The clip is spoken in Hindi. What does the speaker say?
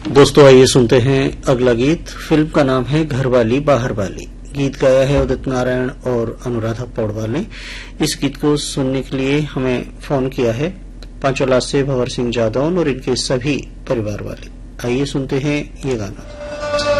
दोस्तों आइए सुनते हैं अगला गीत। फिल्म का नाम है घरवाली बाहर वाली। गीत गाया है उदित नारायण और अनुराधा पौडवाल ने। इस गीत को सुनने के लिए हमें फोन किया है पांचोला से भंवर सिंह जादौन और इनके सभी परिवार वाले। आइए सुनते हैं ये गाना।